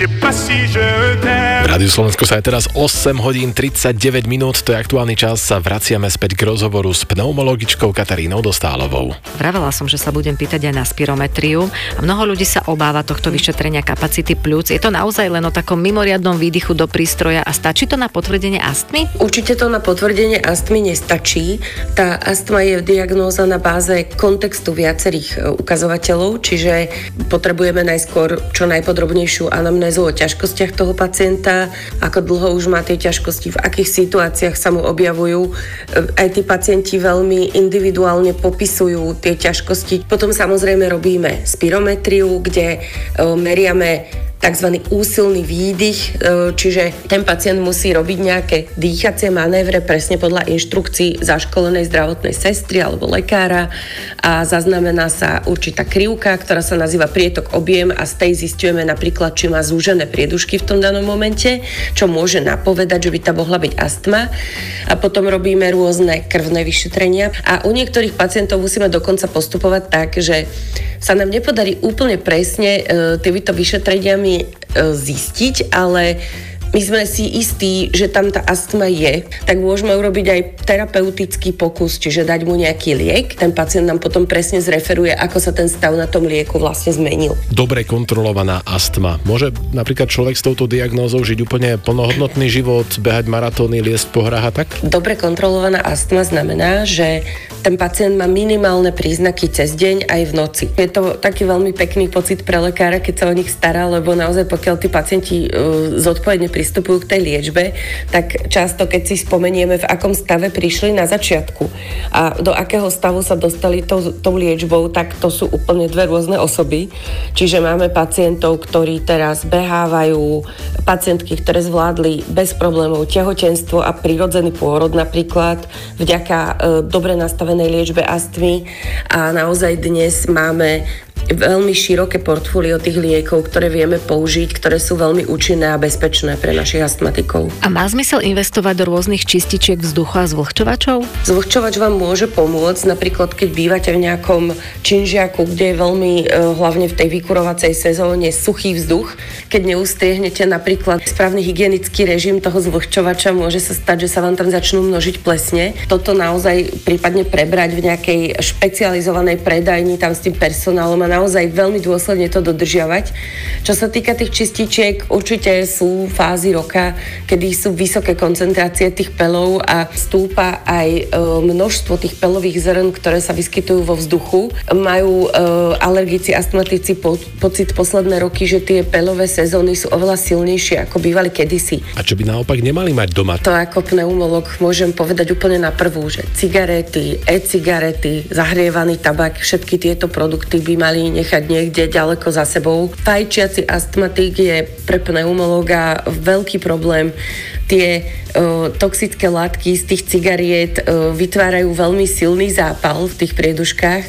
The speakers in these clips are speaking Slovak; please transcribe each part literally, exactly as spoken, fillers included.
V Rádiu Slovensko sa je teraz osem hodín tridsaťdeväť minút, to je aktuálny čas, sa vraciame späť k rozhovoru s pneumologičkou Katarínou Dostálovou. Vravela som, že sa budem pýtať aj na spirometriu a mnoho ľudí sa obáva tohto vyšetrenia kapacity pľúc. Je to naozaj len o takom mimoriadnom výdychu do prístroja a stačí to na potvrdenie astmy? Určite to na potvrdenie astmy nestačí. Tá astma je diagnóza na báze kontextu viacerých ukazovateľov, čiže potrebujeme najskôr čo najpodrobnejšiu anamnézu o ťažkostiach toho pacienta, ako dlho už má tie ťažkosti, v akých situáciách sa mu objavujú. Aj tí pacienti veľmi individuálne popisujú tie ťažkosti. Potom samozrejme robíme spirometriu, kde meriame takzvaný úsilný výdych, čiže ten pacient musí robiť nejaké dýchacie manévre presne podľa inštrukcií zaškolenej zdravotnej sestry alebo lekára a zaznamená sa určitá krivka, ktorá sa nazýva prietok objem a z tej zisťujeme napríklad, či má zúžené priedušky v tom danom momente, čo môže napovedať, že by tam mohla byť astma. A potom robíme rôzne krvné vyšetrenia a u niektorých pacientov musíme dokonca postupovať tak, že sa nám nepodarí úplne presne e, týmito vyšetreniami e, zistiť, ale my sme si istí, že tam tá astma je, tak môžeme urobiť aj terapeutický pokus, čiže dať mu nejaký liek. Ten pacient nám potom presne zreferuje, ako sa ten stav na tom lieku vlastne zmenil. Dobre kontrolovaná astma. Môže napríklad človek s touto diagnózou žiť úplne plnohodnotný život, behať maratóny, liesť po horách a tak? Dobre kontrolovaná astma znamená, že ten pacient má minimálne príznaky cez deň aj v noci. Je to taký veľmi pekný pocit pre lekára, keď sa o nich stará, lebo naozaj pokiaľ tí pacienti uh, zodpovedne pristupujú k tej liečbe, tak často, keď si spomenieme, v akom stave prišli na začiatku a do akého stavu sa dostali tou, tou liečbou, tak to sú úplne dve rôzne osoby. Čiže máme pacientov, ktorí teraz behávajú, pacientky, ktoré zvládli bez problémov tehotenstvo a prirodzený pôrod napríklad, vďaka e, dobre nastavenej liečbe astmy a naozaj dnes máme veľmi široké portfólio tých liekov, ktoré vieme použiť, ktoré sú veľmi účinné a bezpečné pre našich astmatikov. A má zmysel investovať do rôznych čističiek vzduchu a zvlhčovačov? Zvlhčovač vám môže pomôcť, napríklad keď bývate v nejakom činžiaku, kde je veľmi, hlavne v tej vykurovacej sezóne, suchý vzduch. Keď neustriehnete napríklad správny hygienický režim toho zvlhčovača, môže sa stať, že sa vám tam začnú množiť plesne. Toto naozaj prípadne prebrať v nejakej špecializovanej predajni tam s tým personálom a naozaj veľmi dôsledne to dodržiavať. Čo sa týka tých čističiek, určite sú fázy roka, kedy sú vysoké koncentrácie tých pelov a stúpa aj e, množstvo tých pelových zrn, ktoré sa vyskytujú vo vzduchu. Majú e, alergici, astmatici po, pocit posledné roky, že tie pelové sezóny sú oveľa silnejšie, ako bývali kedysi. A čo by naopak nemali mať doma? To ako pneumolog môžem povedať úplne na prvú, že cigarety, e-cigarety, zahrievaný tabak, všetky tieto produkty by mali nechať niekde ďaleko za sebou. Fajčiaci astmatik je pre pneumologa veľký problém. Tie uh, toxické látky z tých cigariet uh, vytvárajú veľmi silný zápal v tých prieduškách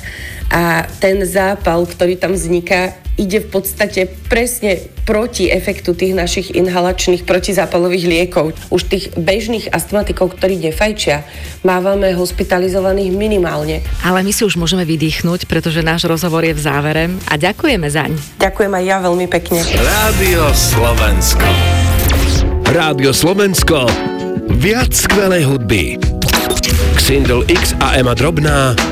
a ten zápal, ktorý tam vzniká, ide v podstate presne proti efektu tých našich inhalačných protizápalových liekov. Už tých bežných astmatikov, ktorí nefajčia, mávame hospitalizovaných minimálne. Ale my si už môžeme vydýchnuť, pretože náš rozhovor je v závere a ďakujeme zaň. Ďakujem aj ja veľmi pekne. Rádio Slovensko. Rádio Slovensko. Viac skvelej hudby. Xindl X a Ema Drobná